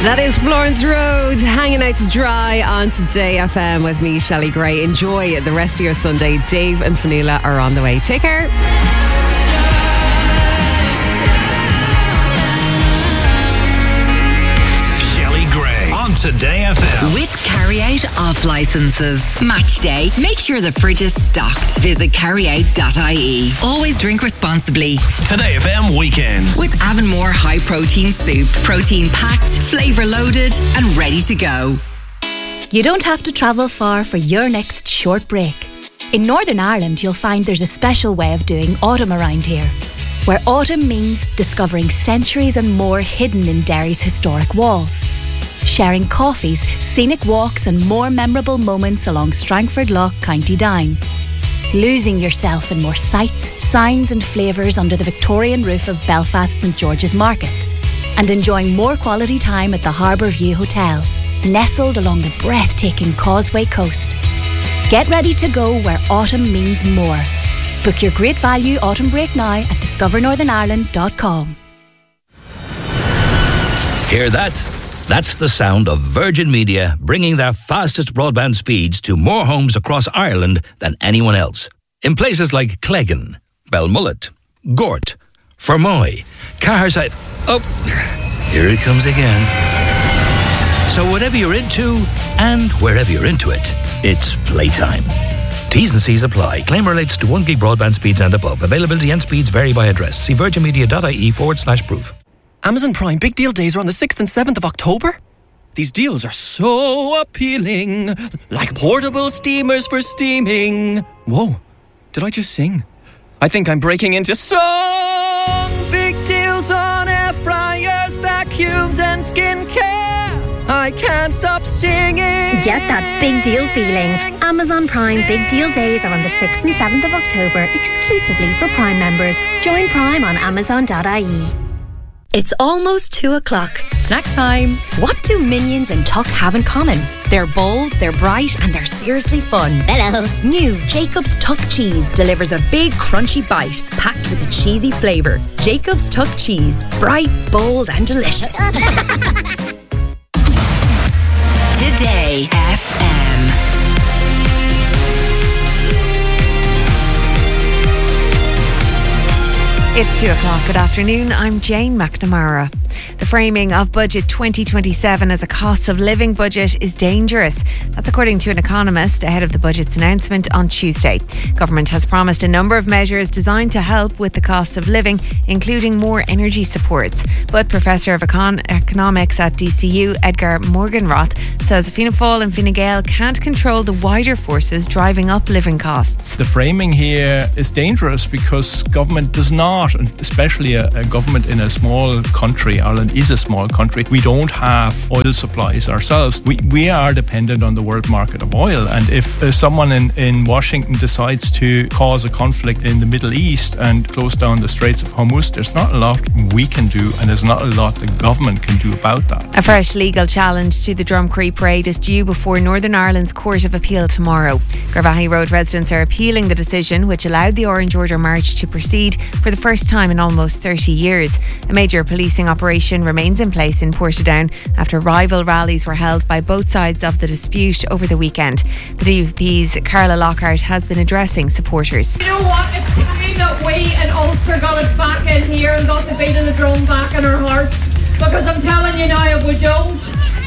That is Florence Road, hanging out to dry on Today FM with me, Shelley Gray. Enjoy the rest of your Sunday. Dave and Fanila are on the way. Take care. Shelley Gray on Today FM. With carry-out off licences. Match day. Make sure the fridge is stocked. Visit carryout.ie. Always drink responsibly. Today FM weekends. With Avonmore high protein soup. Protein packed, flavour loaded and ready to go. You don't have to travel far for your next short break. In Northern Ireland, you'll find there's a special way of doing autumn around here, where autumn means discovering centuries and more hidden in Derry's historic walls. Sharing coffees, scenic walks and more memorable moments along Strangford Lough, County Down. Losing yourself in more sights, sounds and flavours under the Victorian roof of Belfast St George's Market. And enjoying more quality time at the Harbour View Hotel, nestled along the breathtaking Causeway Coast. Get ready to go where autumn means more. Book your great value autumn break now at discovernorthernireland.com. Hear that? That's the sound of Virgin Media bringing their fastest broadband speeds to more homes across Ireland than anyone else. In places like Cleggan, Belmullet, Gort, Fermoy, Caherside... Oh, here it comes again. So whatever you're into, and wherever you're into it, it's playtime. T's and C's apply. Claim relates to 1 gig broadband speeds and above. Availability and speeds vary by address. See virginmedia.ie/proof. Amazon Prime Big Deal Days are on the 6th and 7th of October. These deals are so appealing, like portable steamers for steaming. Whoa, did I just sing? I think I'm breaking into song. Big deals on air fryers, vacuums and skincare. I can't stop singing. Get that big deal feeling. Amazon Prime Big Deal Days are on the 6th and 7th of October, exclusively for Prime members. Join Prime on amazon.ie. It's almost 2 o'clock. Snack time. What do Minions and Tuck have in common? They're bold, they're bright, and they're seriously fun. Hello. New Jacob's Tuck Cheese delivers a big crunchy bite packed with a cheesy flavour. Jacob's Tuck Cheese. Bright, bold, and delicious. Today FM. It's 2 o'clock. Good afternoon. I'm Jane McNamara. The framing of Budget 2027 as a cost of living budget is dangerous. That's according to an economist ahead of the budget's announcement on Tuesday. Government has promised a number of measures designed to help with the cost of living, including more energy supports. But Professor of Economics at DCU, Edgar Morganroth, says Fianna Fáil and Fine Gael can't control the wider forces driving up living costs. The framing here is dangerous because government does not, and especially a government in a small country, Ireland is a small country, we don't have oil supplies ourselves. We are dependent on the world market of oil, and if someone in Washington decides to cause a conflict in the Middle East and close down the Straits of Hormuz, there's not a lot we can do, and there's not a lot the government can do about that. A fresh legal challenge to the Drumcree Parade is due before Northern Ireland's Court of Appeal tomorrow. Garvaghey Road residents are appealing the decision which allowed the Orange Order March to proceed for the first time in almost 30 years. A major policing operation remains in place in Portadown after rival rallies were held by both sides of the dispute over the weekend. The DUP's Carla Lockhart has been addressing supporters. You know what? It's time that we in Ulster got it back in here and got the beat of the drum back in our hearts. Because I'm telling you now, if we don't,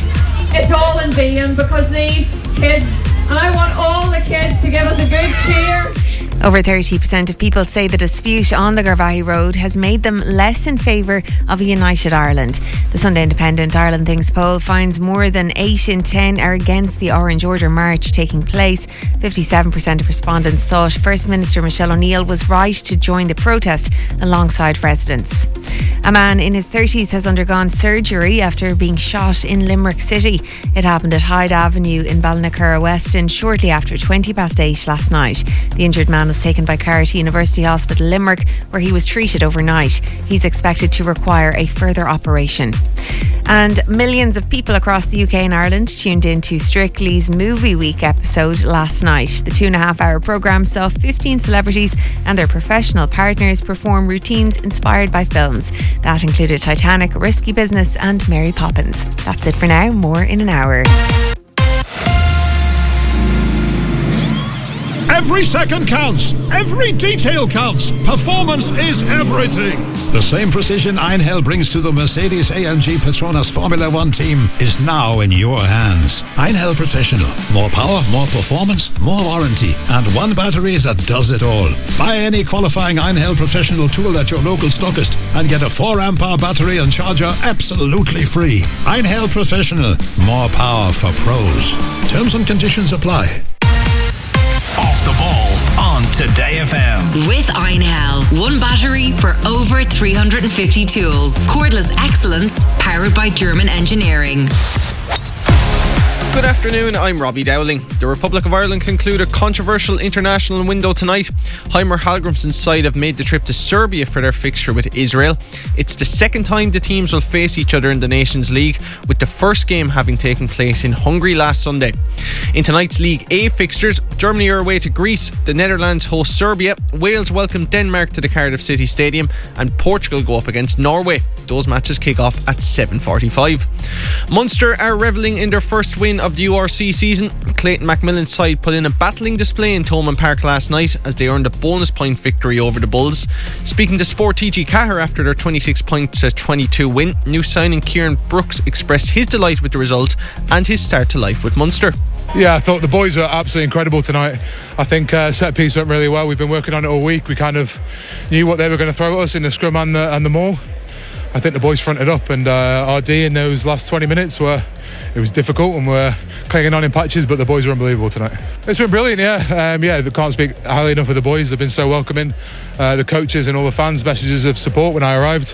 it's all in vain, because these kids, and I want all the kids to give us a good cheer. Over 30% of people say the dispute on the Garvaghey Road has made them less in favour of a united Ireland. The Sunday Independent Ireland Thinks poll finds more than 8 in 10 are against the Orange Order March taking place. 57% of respondents thought First Minister Michelle O'Neill was right to join the protest alongside residents. A man in his 30s has undergone surgery after being shot in Limerick City. It happened at Hyde Avenue in Ballinacurra Weston shortly after 8:20 last night. The injured man was taken by Carity University Hospital Limerick, where he was treated overnight. He's expected to require a further operation. And millions of people across the UK and Ireland tuned in to Strictly's Movie Week episode last night. The 2.5-hour programme saw 15 celebrities and their professional partners perform routines inspired by films. That included Titanic, Risky Business and Mary Poppins. That's it for now. More in an hour. Every second counts. Every detail counts. Performance is everything. The same precision Einhell brings to the Mercedes-AMG Petronas Formula One team is now in your hands. Einhell Professional. More power, more performance, more warranty, and one battery that does it all. Buy any qualifying Einhell Professional tool at your local stockist and get a 4 amp hour battery and charger absolutely free. Einhell Professional. More power for pros. Terms and conditions apply. Off the ball on Today FM. With Einhell. One battery for over 350 tools. Cordless excellence powered by German engineering. Good afternoon, I'm Robbie Dowling. The Republic of Ireland conclude a controversial international window tonight. Heimer Hallgrimsson's side have made the trip to Serbia for their fixture with Israel. It's the second time the teams will face each other in the Nations League, with the first game having taken place in Hungary last Sunday. In tonight's League A fixtures, Germany are away to Greece, the Netherlands host Serbia, Wales welcome Denmark to the Cardiff City Stadium, and Portugal go up against Norway. Those matches kick off at 7:45. Munster are revelling in their first win of the URC season. Clayton Macmillan's side put in a battling display in Thomond Park last night as they earned a bonus point victory over the Bulls. Speaking to Sport TG Cahir after their 26-22 win, new signing Kieran Brooks expressed his delight with the result and his start to life with Munster. Yeah, I thought the boys were absolutely incredible tonight. I think set piece went really well. We've been working on it all week. We kind of knew what they were going to throw at us in the scrum and the maul. I think the boys fronted up, and our D in those last 20 minutes it was difficult and we're clinging on in patches, but the boys were unbelievable tonight. It's been brilliant, yeah. They can't speak highly enough of the boys. They've been so welcoming. The coaches and all the fans' messages of support when I arrived.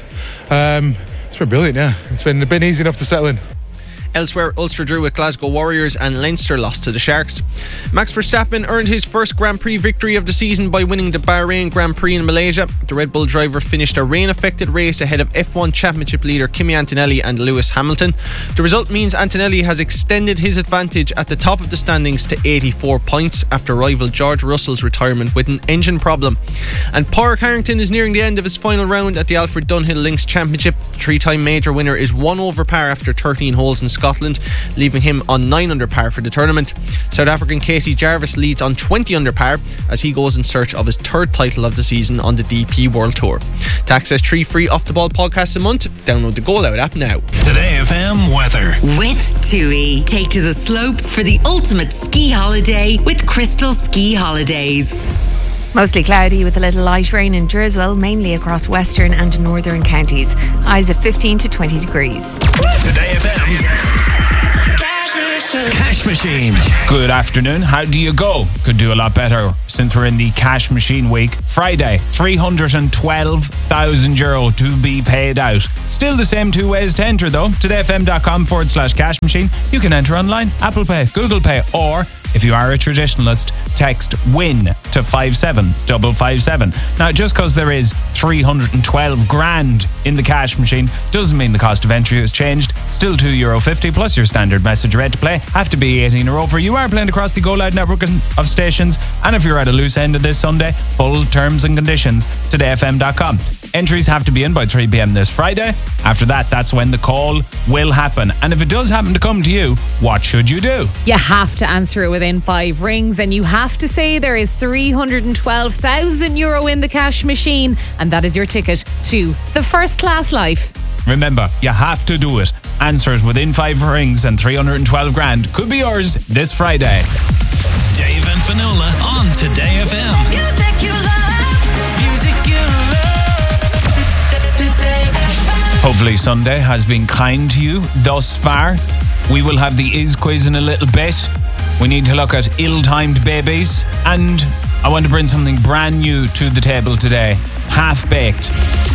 It's been brilliant, yeah. It's been easy enough to settle in. Elsewhere, Ulster drew with Glasgow Warriors and Leinster lost to the Sharks. Max Verstappen earned his first Grand Prix victory of the season by winning the Bahrain Grand Prix in Malaysia. The Red Bull driver finished a rain-affected race ahead of F1 Championship leader Kimi Antonelli and Lewis Hamilton. The result means Antonelli has extended his advantage at the top of the standings to 84 points after rival George Russell's retirement with an engine problem. And Pádraig Harrington is nearing the end of his final round at the Alfred Dunhill Links Championship. The three-time major winner is 1 over par after 13 holes in Scotland, leaving him on 9 under par for the tournament. South African Casey Jarvis leads on 20 under par as he goes in search of his third title of the season on the DP World Tour. To access 3 free Off the Ball podcasts a month, download the Goal Out app now. Today FM weather. With TUI, take to the slopes for the ultimate ski holiday with Crystal Ski Holidays. Mostly cloudy with a little light rain and drizzle, mainly across western and northern counties. Highs of 15 to 20 degrees. Today FM's Cash Machine. Good afternoon. How do you go? Could do a lot better since we're in the Cash Machine week. Friday, €312,000 to be paid out. Still the same 2 ways to enter though. todayfm.com/cash machine. You can enter online, Apple Pay, Google Pay, or if you are a traditionalist, text WIN to 57557. Now, just because there is 312 grand in the cash machine doesn't mean the cost of entry has changed. Still €2.50 plus your standard message rate to play. Have to be 18 or over. You are playing across the Go Loud network of stations. And if you're at a loose end of this Sunday, full terms and conditions, todayfm.com. Entries have to be in by 3 p.m. this Friday. After that, that's when the call will happen. And if it does happen to come to you, what should you do? You have to answer it within 5 rings, and you have to say there is €312,000 in the cash machine, and that is your ticket to the First Class Life. Remember, you have to do it. Answers within 5 rings and 312 grand could be yours this Friday. Dave and Finola on Today FM. Music you love. Music you love. Today FM. Hopefully Sunday has been kind to you thus far. We will have the Is quiz in a little bit. We need to look at ill-timed babies. And I want to bring something brand new to the table today. Half-baked.